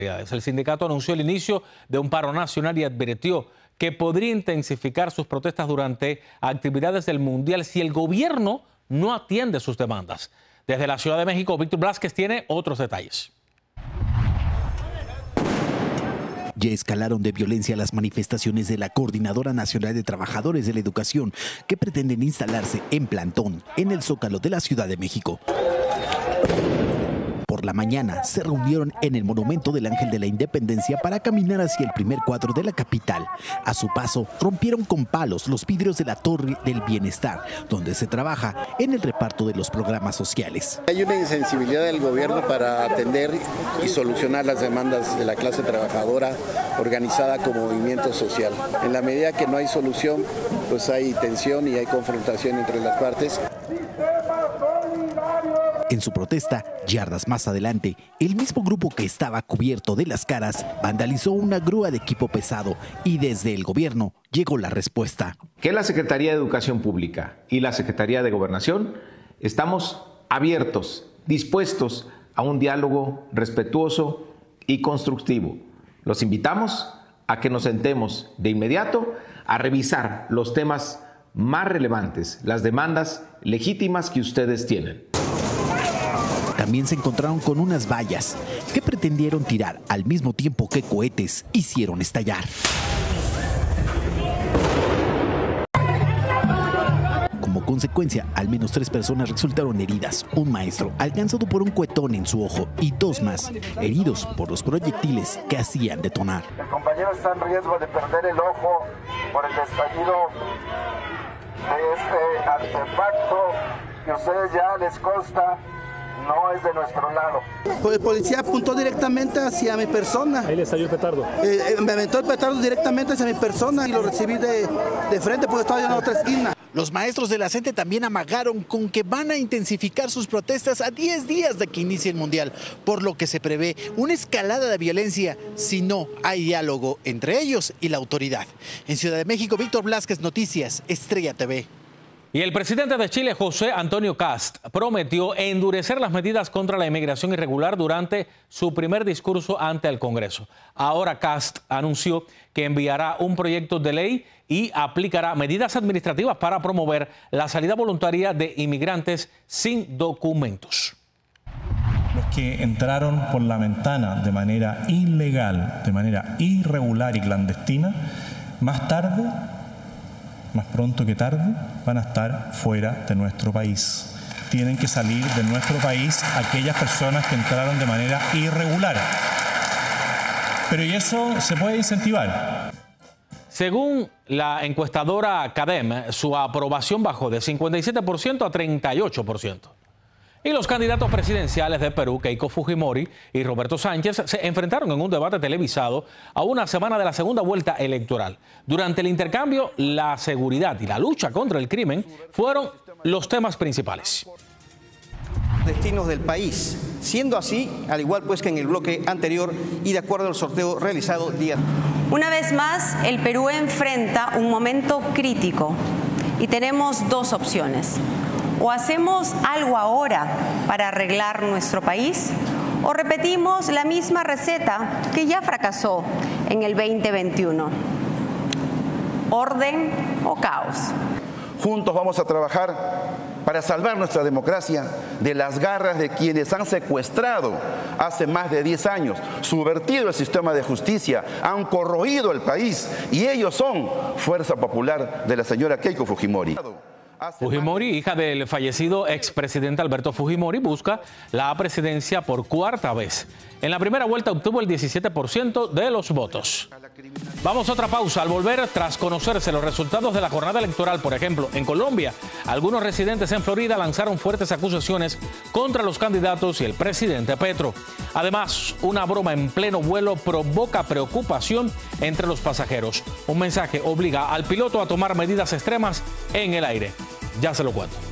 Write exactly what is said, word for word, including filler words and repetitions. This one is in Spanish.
El sindicato anunció el inicio de un paro nacional y advirtió que podría intensificar sus protestas durante actividades del Mundial si el gobierno no atiende sus demandas. Desde la Ciudad de México, Víctor Blázquez tiene otros detalles. Ya escalaron de violencia las manifestaciones de la Coordinadora Nacional de Trabajadores de la Educación, que pretenden instalarse en plantón en el Zócalo de la Ciudad de México. Por la mañana se reunieron en el Monumento del Ángel de la Independencia para caminar hacia el primer cuadro de la capital. A su paso, rompieron con palos los vidrios de la Torre del Bienestar, donde se trabaja en el reparto de los programas sociales. Hay una insensibilidad del gobierno para atender y solucionar las demandas de la clase trabajadora organizada como movimiento social. En la medida que no hay solución, pues hay tensión y hay confrontación entre las partes. En su protesta, yardas más adelante, el mismo grupo que estaba cubierto de las caras vandalizó una grúa de equipo pesado y desde el gobierno llegó la respuesta. Que la Secretaría de Educación Pública y la Secretaría de Gobernación estamos abiertos, dispuestos a un diálogo respetuoso y constructivo. Los invitamos a que nos sentemos de inmediato a revisar los temas más relevantes, las demandas legítimas que ustedes tienen. También se encontraron con unas vallas que pretendieron tirar al mismo tiempo que cohetes hicieron estallar. Como consecuencia, al menos tres personas resultaron heridas. Un maestro alcanzado por un cuetón en su ojo y dos más heridos por los proyectiles que hacían detonar. El compañero está en riesgo de perder el ojo por el estallido de este artefacto que a ustedes ya les consta. No es de nuestro lado. El policía apuntó directamente hacia mi persona. Ahí le estalló el petardo. Eh, eh, me aventó el petardo directamente hacia mi persona y lo recibí de, de frente porque estaba en la otra esquina. Los maestros de la CENTE también amagaron con que van a intensificar sus protestas a diez días de que inicie el Mundial, por lo que se prevé una escalada de violencia si no hay diálogo entre ellos y la autoridad. En Ciudad de México, Víctor Blázquez, Noticias, Estrella T V. Y el presidente de Chile, José Antonio Kast, prometió endurecer las medidas contra la inmigración irregular durante su primer discurso ante el Congreso. Ahora Kast anunció que enviará un proyecto de ley y aplicará medidas administrativas para promover la salida voluntaria de inmigrantes sin documentos. Los que entraron por la ventana de manera ilegal, de manera irregular y clandestina, más tarde, más pronto que tarde, van a estar fuera de nuestro país. Tienen que salir de nuestro país aquellas personas que entraron de manera irregular. Pero y eso se puede incentivar. Según la encuestadora CADEM, su aprobación bajó de cincuenta y siete por ciento a treinta y ocho por ciento. Y los candidatos presidenciales de Perú, Keiko Fujimori y Roberto Sánchez, se enfrentaron en un debate televisado a una semana de la segunda vuelta electoral. Durante el intercambio, la seguridad y la lucha contra el crimen fueron los temas principales. Destinos del país. Siendo así, al igual pues que en el bloque anterior y de acuerdo al sorteo realizado día. Una vez más, el Perú enfrenta un momento crítico y tenemos dos opciones. O hacemos algo ahora para arreglar nuestro país, o repetimos la misma receta que ya fracasó en el veinte veintiuno. Orden o caos. Juntos vamos a trabajar para salvar nuestra democracia de las garras de quienes han secuestrado hace más de diez años, subvertido el sistema de justicia, han corroído el país y ellos son Fuerza Popular de la señora Keiko Fujimori. Fujimori, hija del fallecido expresidente Alberto Fujimori, busca la presidencia por cuarta vez. En la primera vuelta obtuvo el diecisiete por ciento de los votos. Vamos a otra pausa. Al volver, tras conocerse los resultados de la jornada electoral, por ejemplo, en Colombia, algunos residentes en Florida lanzaron fuertes acusaciones contra los candidatos y el presidente Petro. Además, una broma en pleno vuelo provoca preocupación entre los pasajeros. Un mensaje obliga al piloto a tomar medidas extremas en el aire. Ya se lo cuento.